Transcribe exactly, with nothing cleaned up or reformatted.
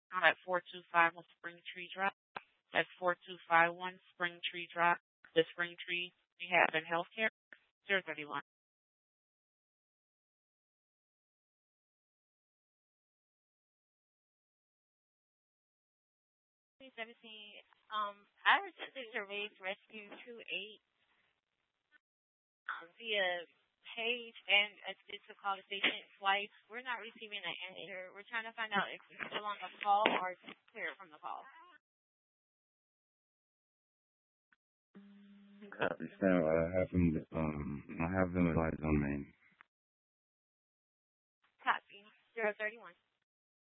I'm at four two five one Springtree Drive. That's four two five one Springtree Drive. The Springtree Rehab and Healthcare. zero thirty one. twenty seventeen. Um, I attempted to raise Rescue two eight um, via page and attempted to call the station twice. We're not receiving an answer. We're trying to find out if we're still on the call or clear from the call. Copy, stand by. I have them, um, I have them advised on main. Copy. zero thirty one.